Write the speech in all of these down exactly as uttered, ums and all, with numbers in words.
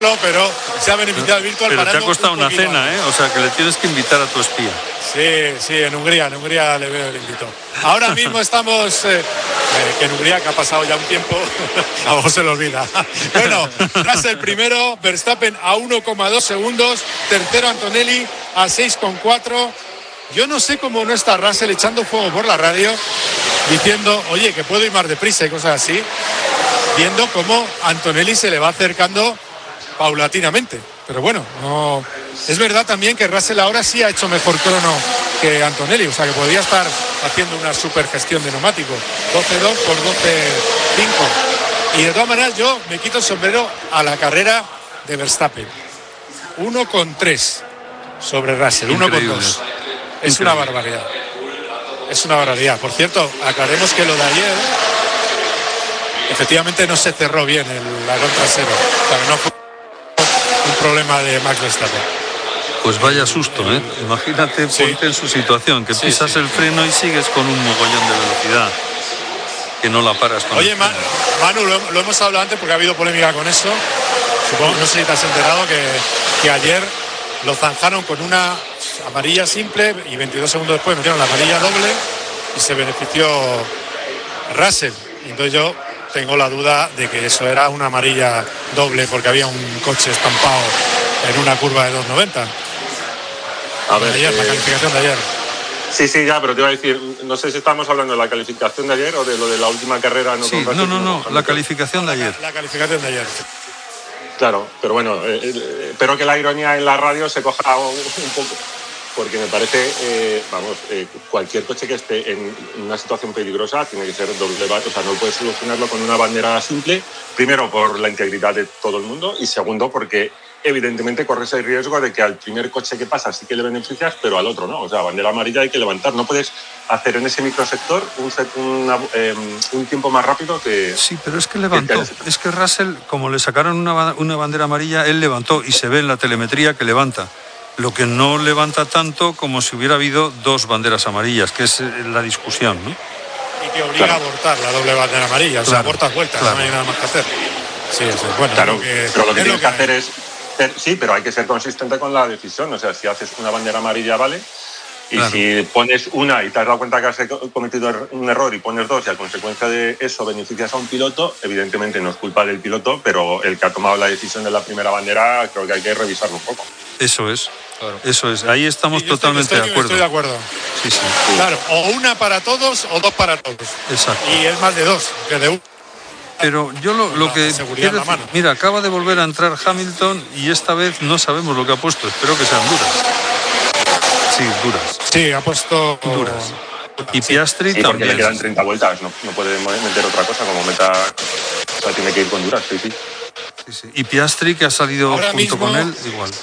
pero se ha beneficiado virtual. Pero te ha costado un una cena, ¿eh? O sea, que le tienes que invitar a tu espía. Sí, sí, en Hungría, en Hungría le veo el invito. Ahora mismo estamos, eh, eh, que en Hungría, que ha pasado ya un tiempo, a vos se lo olvida. Bueno, Russell primero, Verstappen a uno coma dos segundos, tercero Antonelli a seis coma cuatro. Yo no sé cómo no está Russell echando fuego por la radio, diciendo, oye, que puedo ir más deprisa y cosas así, viendo cómo Antonelli se le va acercando paulatinamente. Pero bueno, no... es verdad también que Russell ahora sí ha hecho mejor crono que Antonelli, o sea que podría estar haciendo una super gestión de neumático. doce dos por doce cinco. Y de todas maneras yo me quito el sombrero a la carrera de Verstappen. uno coma tres sobre Russell, uno coma dos. Es Increíble. Una barbaridad. Es una barbaridad. Por cierto, aclaremos que lo de ayer efectivamente no se cerró bien el ladrón trasero. O sea, no fue un problema de Max Verstappen. Pues vaya susto, ¿eh? Imagínate, sí. Ponte en su situación, que sí, pisas sí. el freno y sigues con un mogollón de velocidad, que no la paras con Oye, Man, Manu, lo, lo hemos hablado antes porque ha habido polémica con eso. Supongo, no sé si te has enterado que, que ayer lo zanjaron con una amarilla simple y veintidós segundos después metieron la amarilla doble y se benefició Russell. Entonces yo tengo la duda de que eso era una amarilla doble porque había un coche estampado en una curva de dos noventa. A ver, ayer, eh... la calificación de ayer. Sí, sí, ya, pero te iba a decir, no sé si estamos hablando de la calificación de ayer o de lo de la última carrera. No, sí, no, no, no, la calificación de ayer. La, la calificación de ayer. Claro, pero bueno, eh, eh, espero que la ironía en la radio se coja un, un poco, porque me parece, eh, vamos, eh, cualquier coche que esté en una situación peligrosa tiene que ser doble, o sea, no puedes solucionarlo con una bandera simple, primero por la integridad de todo el mundo y segundo porque evidentemente corres el riesgo de que al primer coche que pasa sí que le beneficias, pero al otro no, o sea, bandera amarilla hay que levantar, no puedes hacer en ese microsector un, una, eh, un tiempo más rápido que... Sí, pero es que levantó, que es que Russell, como le sacaron una, una bandera amarilla, él levantó y se ve en la telemetría que levanta. Lo que no levanta tanto como si hubiera habido dos banderas amarillas, que es la discusión, ¿no? Y que obliga claro. a abortar la doble bandera amarilla, o sea, claro. abortas vueltas, claro. no hay nada más que hacer. Sí, eso es bueno. Claro, lo que, pero lo que es tienes lo que que hacer es... Sí, pero hay que ser consistente con la decisión, o sea, si haces una bandera amarilla, vale, y claro. si pones una y te has dado cuenta que has cometido un error y pones dos y a consecuencia de eso beneficias a un piloto, evidentemente no es culpa del piloto, pero el que ha tomado la decisión de la primera bandera creo que hay que revisarlo un poco. Eso es. Claro. Eso es, ahí estamos sí, totalmente estoy, estoy, de acuerdo. Estoy de acuerdo. Sí, sí. Claro, o una para todos o dos para todos. Exacto. Y es más de dos que de uno. Pero yo lo, lo que quiero decir, mira, acaba de volver a entrar Hamilton y esta vez no sabemos lo que ha puesto. Espero que sean duras. Sí, duras. Sí, ha puesto duras. Y Piastri sí, también. Porque le quedan treinta vueltas, no, no puede meter otra cosa como meta. O sea, tiene que ir con duras, sí, sí. sí, sí. Y Piastri, que ha salido ahora junto mismo, con él, igual.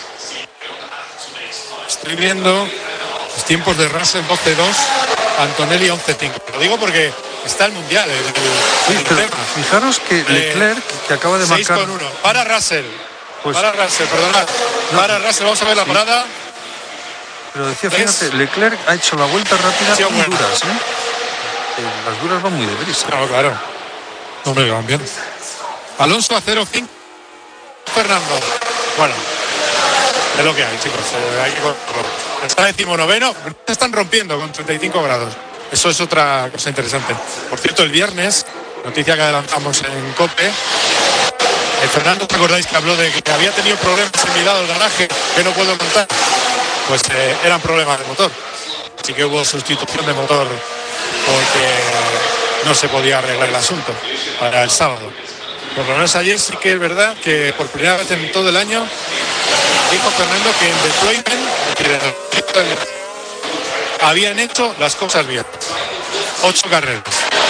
Estoy viendo los tiempos de Russell doce dos, Antonelli once cinco. Lo digo porque está el mundial. El, el, sí, pero tema. Fijaros que Leclerc, eh, que acaba de marcar. seis con uno. Para Russell. Pues, para Russell, perdonad. No, para Russell, vamos a ver la sí. parada. Pero decía, fíjate, es... Leclerc ha hecho la vuelta rápida sí, muy bueno. duras, ¿eh? ¿eh? Las duras van muy deprisa. Claro, claro. No me van bien. Alonso a cero cinco. Fernando. Bueno. Es lo que hay, chicos. Eh, hay que... Está decimonoveno. Se están rompiendo con treinta y cinco grados. Eso es otra cosa interesante. Por cierto, el viernes, noticia que adelantamos en COPE, el Fernando, ¿te acordáis que habló de que había tenido problemas en mi lado del garaje que no puedo montar? Pues eh, eran problemas de motor. Así que hubo sustitución de motor porque no se podía arreglar el asunto para el sábado. Por lo menos ayer sí que es verdad que por primera vez en todo el año dijo Fernando que en deployment habían hecho las cosas bien. Ocho carreras.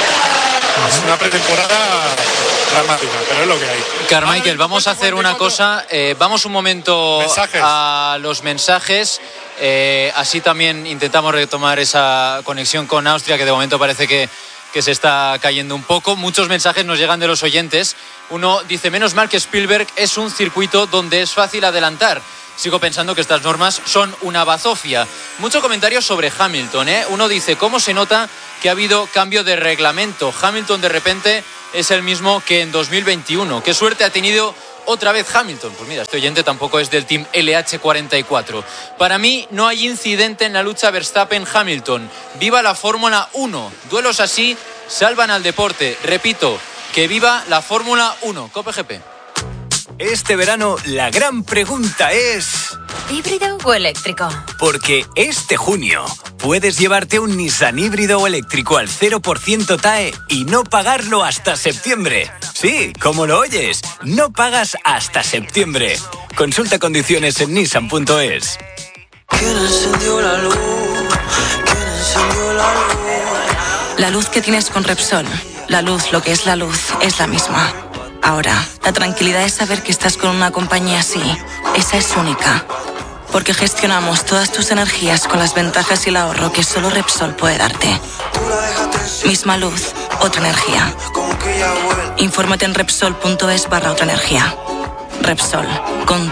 Es una pretemporada dramática, pero es lo que hay. Carmichael, vamos a hacer una cosa. Eh, vamos un momento mensajes. a los mensajes. Eh, así también intentamos retomar esa conexión con Austria, que de momento parece que, que se está cayendo un poco. Muchos mensajes nos llegan de los oyentes. Uno dice, menos mal que Spielberg es un circuito donde es fácil adelantar. Sigo pensando que estas normas son una bazofia. Mucho comentario sobre Hamilton, ¿eh? Uno dice, ¿cómo se nota que ha habido cambio de reglamento? Hamilton de repente es el mismo que en dos mil veintiuno. ¿Qué suerte ha tenido otra vez Hamilton. Pues mira, este oyente tampoco es del Team L H cuarenta y cuatro. Para mí no hay incidente en la lucha Verstappen-Hamilton. ¡Viva la Fórmula uno! Duelos así salvan al deporte. Repito, que viva la Fórmula uno. Cope G P. Este verano la gran pregunta es... ¿híbrido o eléctrico? Porque este junio puedes llevarte un Nissan híbrido o eléctrico al cero por ciento T A E y no pagarlo hasta septiembre. Sí, como lo oyes, no pagas hasta septiembre. Consulta condiciones en nissan punto es. ¿Quién encendió la luz? ¿Quién encendió la luz? La luz que tienes con Repsol, la luz, lo que es la luz, es la misma. Ahora, la tranquilidad de saber que estás con una compañía así, esa es única. Porque gestionamos todas tus energías con las ventajas y el ahorro que solo Repsol puede darte. Misma luz, otra energía. Infórmate en Repsol punto es barra otra energía. Repsol, con